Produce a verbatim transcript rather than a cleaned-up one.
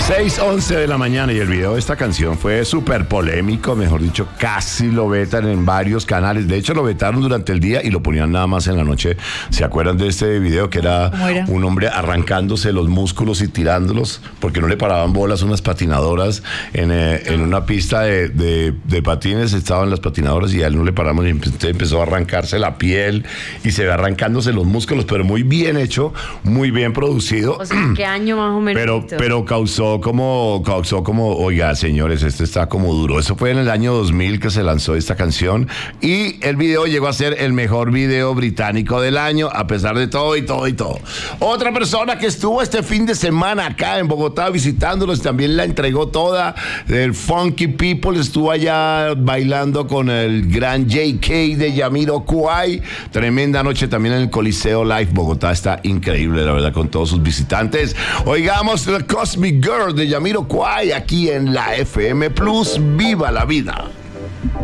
seis once de la mañana y el video de esta canción fue súper polémico, mejor dicho, casi lo vetan en varios canales. De hecho, lo vetaron durante el día y lo ponían nada más en la noche. ¿Se acuerdan de este video que era, era? un hombre arrancándose los músculos y tirándolos porque no le paraban bolas unas patinadoras en, eh, en una pista de, de, de patines? Estaban las patinadoras y a él no le paramos y empezó a arrancarse la piel y se ve arrancándose los músculos, pero muy bien hecho, muy bien producido. O sea, ¿qué año más o menos? Pero, pero causó como, causó como, oiga, señores, este está como duro. Eso fue en el año dos mil que se lanzó esta canción y el video llegó a ser el mejor video británico del año, a pesar de todo y todo y todo. Otra persona que estuvo este fin de semana acá en Bogotá visitándolos, también la entregó toda, el Funky People, estuvo allá bailando con el gran J K de Jamiroquai. Tremenda noche también en el Coliseo Live. Bogotá está increíble, la verdad, con todos sus visitantes. Oigamos la Cosmic Girl de Jamiroquai aquí en la F M Plus. ¡Viva la vida!